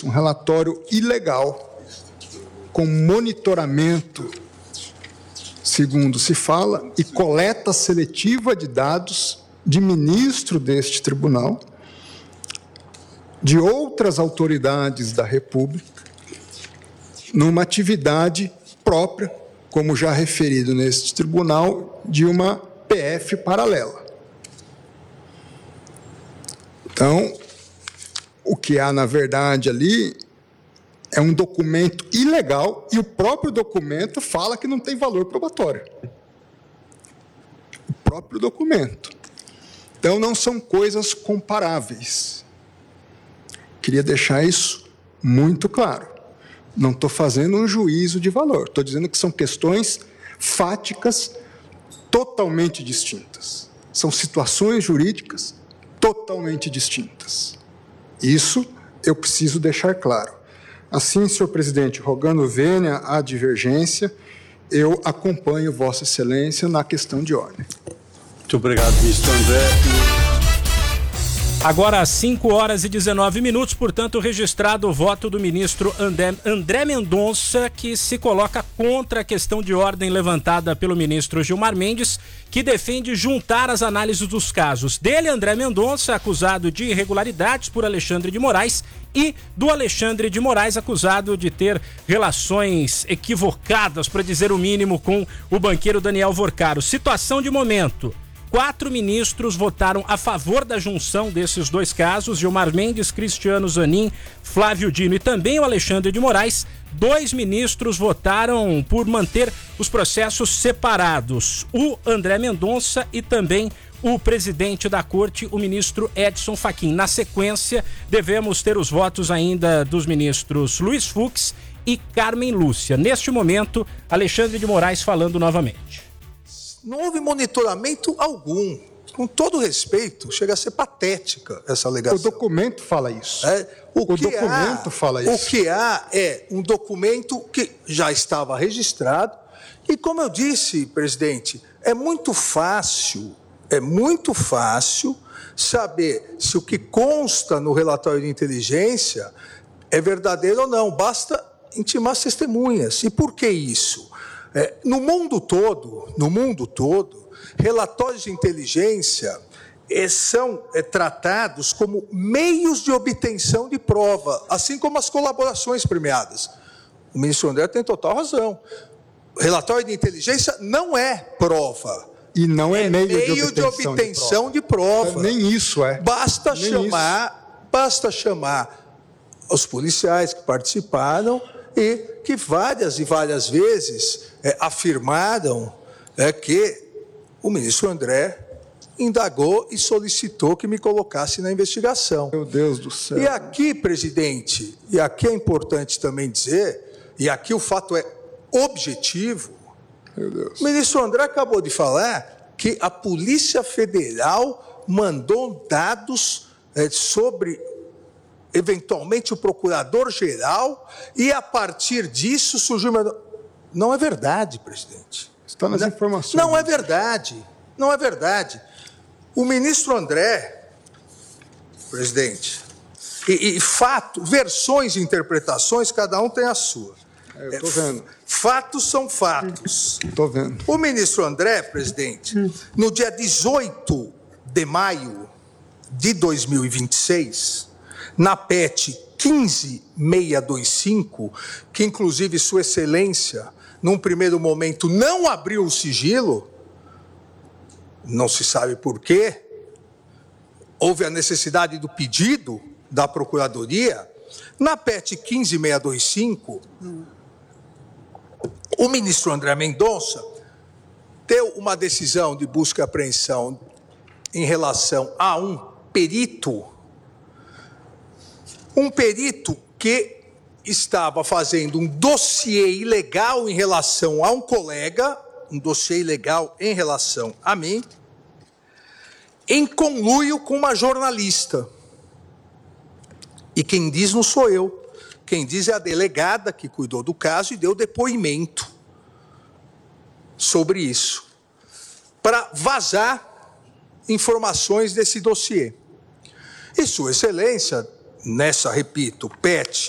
isso, um relatório ilegal, com monitoramento, segundo se fala, e coleta seletiva de dados de ministro deste tribunal, de outras autoridades da República, numa atividade própria, como já referido neste tribunal, de uma PF paralela. Então, o que há, na verdade, ali é um documento ilegal e o próprio documento fala que não tem valor probatório. O próprio documento. Então, não são coisas comparáveis. Queria deixar isso muito claro. Não estou fazendo um juízo de valor. Estou dizendo que são questões fáticas totalmente distintas. São situações jurídicas totalmente distintas. Isso eu preciso deixar claro. Assim, senhor presidente, rogando vênia à divergência, eu acompanho Vossa Excelência na questão de ordem. Muito obrigado, ministro André. Agora, às 5h19, portanto, registrado o voto do ministro André Mendonça, que se coloca contra a questão de ordem levantada pelo ministro Gilmar Mendes, que defende juntar as análises dos casos dele, André Mendonça, acusado de irregularidades por Alexandre de Moraes, e do Alexandre de Moraes, acusado de ter relações equivocadas, para dizer o mínimo, com o banqueiro Daniel Vorcaro. Situação de momento: 4 ministros votaram a favor da junção desses dois casos, Gilmar Mendes, Cristiano Zanin, Flávio Dino e também o Alexandre de Moraes. 2 ministros votaram por manter os processos separados, o André Mendonça e também o presidente da corte, o ministro Edson Fachin. Na sequência, devemos ter os votos ainda dos ministros Luiz Fux e Carmen Lúcia. Neste momento, Alexandre de Moraes falando novamente. Não houve monitoramento algum. Com todo respeito, chega a ser patética essa alegação. O documento fala isso. O que há é um documento que já estava registrado e, como eu disse, presidente, é muito fácil saber se o que consta no relatório de inteligência é verdadeiro ou não. Basta intimar as testemunhas. E por que isso? No mundo todo, relatórios de inteligência são tratados como meios de obtenção de prova, assim como as colaborações premiadas. O ministro André tem total razão. Relatório de inteligência não é prova. E não é meio de obtenção de prova. Nem isso é. Basta chamar os policiais que participaram e que várias e várias vezes afirmaram que o ministro André indagou e solicitou que me colocasse na investigação. Meu Deus do céu. E aqui, presidente, e aqui é importante também dizer, e aqui o fato é objetivo, meu Deus. O ministro André acabou de falar que a Polícia Federal mandou dados sobre, eventualmente, o Procurador-Geral e, a partir disso, surgiu... Não é verdade, presidente. Está nas informações. Não é verdade. Não é verdade. O ministro André, presidente, versões e interpretações, cada um tem a sua. Eu estou vendo. Fatos são fatos. Estou vendo. O ministro André, presidente, no dia 18 de maio de 2026, na PET 15625, que inclusive Sua Excelência, num primeiro momento, não abriu o sigilo, não se sabe por quê, houve a necessidade do pedido da Procuradoria. Na PET 15625, o ministro André Mendonça deu uma decisão de busca e apreensão em relação a um perito que estava fazendo um dossiê ilegal em relação a um colega, um dossiê ilegal em relação a mim, em conluio com uma jornalista. E quem diz não sou eu. Quem diz é a delegada que cuidou do caso e deu depoimento sobre isso, para vazar informações desse dossiê. E Sua Excelência, nessa, repito, PET